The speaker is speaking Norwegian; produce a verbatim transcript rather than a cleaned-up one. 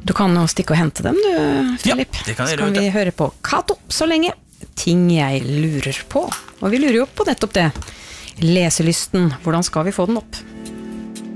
Du kan jo stikke og hente dem, du, Philip. Ja, det kan jeg Så kan gjøre, vi høre på Kato så lenge. Ting jeg lurer på. Og vi lurer jo på nettopp det. Leselysten, hvordan skal vi få den opp?